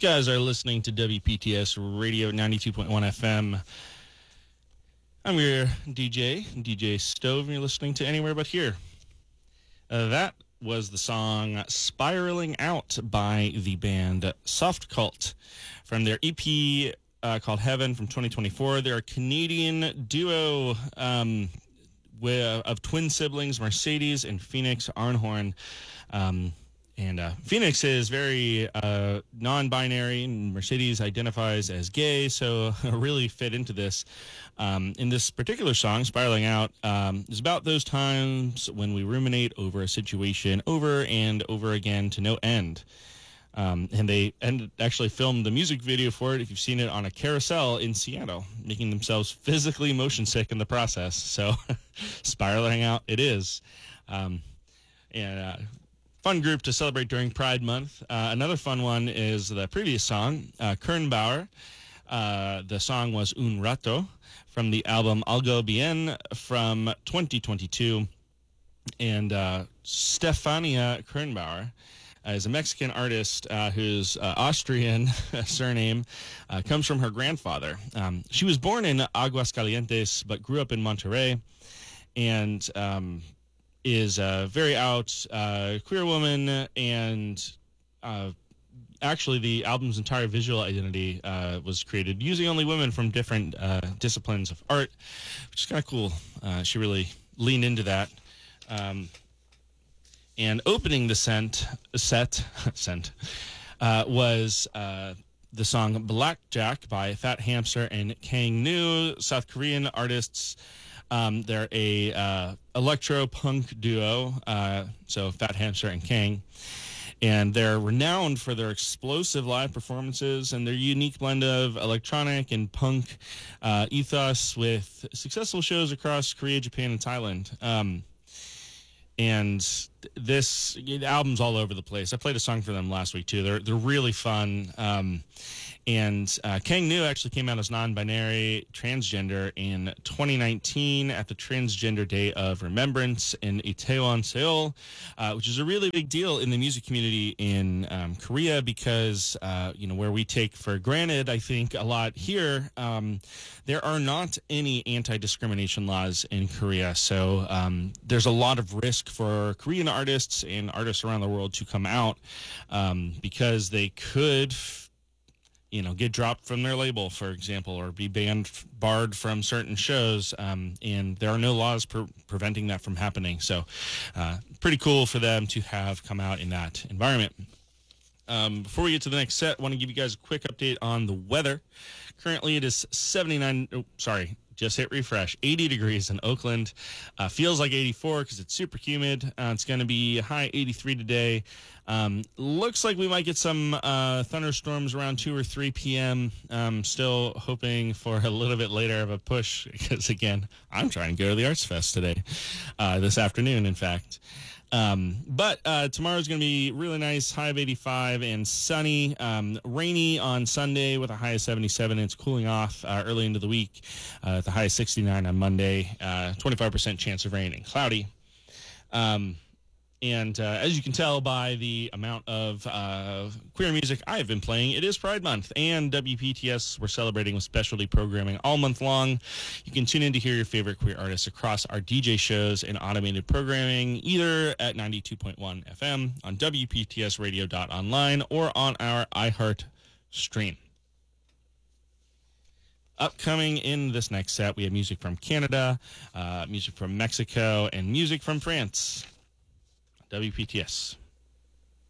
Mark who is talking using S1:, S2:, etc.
S1: guys are listening to WPTS Radio 92.1 FM. I'm your DJ Stove, and you're listening to Anywhere But Here. That was the song Spiraling Out by the band Soft Cult from their EP called Heaven from 2024. They're a Canadian duo of twin siblings, Mercedes and Phoenix Arnhorn. Phoenix is very non-binary, and Mercedes identifies as gay, so really fit into this. In this particular song, Spiraling Out, is about those times when we ruminate over a situation over and over again to no end. And they actually filmed the music video for it, if you've seen it, on a carousel in Seattle, making themselves physically motion sick in the process. So spiraling out it is. Fun group to celebrate during Pride Month. Another fun one is the previous song, Kernbauer. The song was Un Rato from the album Algo Bien from 2022. And Stefania Kernbauer is a Mexican artist whose Austrian surname comes from her grandfather. She was born in Aguascalientes but grew up in Monterrey, and is a very out queer woman, and actually the album's entire visual identity was created using only women from different disciplines of art, which is kind of cool. She really leaned into that. And opening the set was the song Blackjack by Fat Hamster and Kang Nu, South Korean artists. They're a electro-punk duo, so Fat Hamster and Kang. And they're renowned for their explosive live performances and their unique blend of electronic and punk ethos with successful shows across Korea, Japan, and Thailand. The album's all over the place. I played a song for them last week, too. They're really fun. Kang Nu actually came out as non-binary transgender in 2019 at the Transgender Day of Remembrance in Itaewon, Seoul, which is a really big deal in the music community in Korea because, where we take for granted, I think, a lot here, there are not any anti-discrimination laws in Korea. So there's a lot of risk for Korean artists and artists around the world to come out because they could get dropped from their label, for example, or be barred from certain shows, and there are no laws preventing that from happening. So pretty cool for them to have come out in that environment. Before we get to the next set, I want to give you guys a quick update on the weather. Currently, it is 80 degrees in Oakland. Feels like 84 because it's super humid. It's going to be high 83 today. Looks like we might get some thunderstorms around 2 or 3 p.m. Still hoping for a little bit later of a push because, again, I'm trying to go to the Arts Fest today, this afternoon, in fact. But tomorrow's going to be really nice, high of 85 and sunny, rainy on Sunday with a high of 77. It's cooling off early into the week at the high of 69 on Monday, 25% chance of rain and cloudy. As you can tell by the amount of queer music I have been playing, it is Pride Month, and WPTS, we're celebrating with specialty programming all month long. You can tune in to hear your favorite queer artists across our DJ shows and automated programming, either at 92.1 FM, on WPTSradio.online, or on our iHeart stream. Upcoming in this next set, we have music from Canada, music from Mexico, and music from France. WPTS.